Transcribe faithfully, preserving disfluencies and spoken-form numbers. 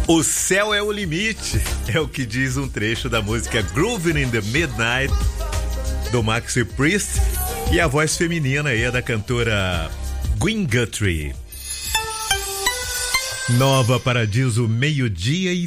O céu é o limite, é o que diz um trecho da música Groovin' in the Midnight, do Maxi Priest, e a voz feminina aí é da cantora Gwen Guthrie. Nova Paradiso, meio-dia e